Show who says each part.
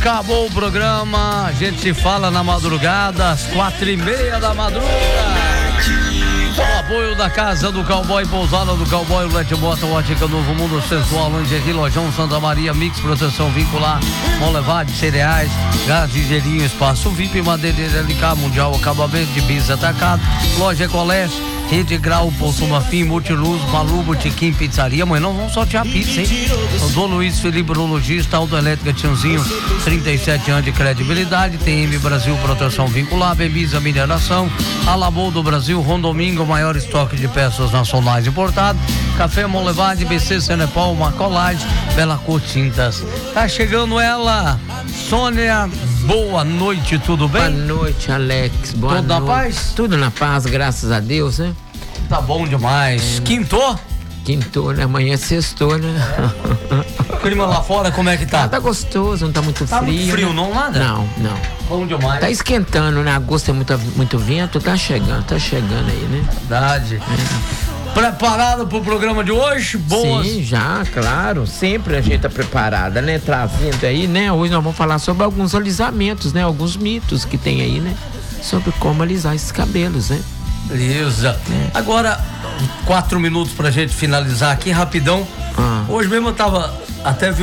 Speaker 1: Acabou o programa, a gente se fala na madrugada, às 4:30 da madrugada. Com apoio da Casa do Cowboy, Pousada do Cowboy, Lete Bota, Ótica Novo Mundo Sensual, Lingerie, Lojão Santa Maria, Mix, Proteção Vincular, Molevade, Cereais, Gás de Gelinho, Espaço VIP, Madeireira LK, Mundial, Acabamento de Bis Atacado, Loja Ecoleste, Rede Grau, Poço Mafim, Multiluz, Malu, Botequim, Pizzaria. Mas não vamos sortear pizza, hein? O Dom Luiz Felipe, urologista, autoelétrica Tiãozinho, 37 anos de credibilidade. TM Brasil, Proteção Vincular, Bebisa Mineração, Alabô do Brasil, Rondomingo, maior estoque de peças nacionais importadas. Café Molevade, BC Senepal, Macolade, Bela Cor Tintas. Tá chegando ela, Sônia. Boa noite, tudo bem?
Speaker 2: Boa noite, Alex. Boa noite.
Speaker 1: Tudo na paz?
Speaker 2: Tudo na paz, graças a Deus, né?
Speaker 1: Tá bom demais. Quintou?
Speaker 2: Quintou, né? Amanhã é sextou, né?
Speaker 1: O clima lá fora, como é que tá?
Speaker 2: Tá gostoso, não tá muito frio.
Speaker 1: Tá muito frio,
Speaker 2: né?
Speaker 1: não, nada?
Speaker 2: Não.
Speaker 1: Bom demais.
Speaker 2: Tá esquentando, né? Agosto é muito vento, tá chegando aí, né?
Speaker 1: Verdade. Preparado pro programa de hoje? Boas.
Speaker 2: Sim, já, claro. Sempre a gente tá preparada, né? Trazendo aí, né? Hoje nós vamos falar sobre alguns alisamentos, né? Alguns mitos que tem aí, né? Sobre como alisar esses cabelos, né?
Speaker 1: Beleza. Agora, 4 minutos pra gente finalizar aqui, rapidão. Hoje mesmo eu tava até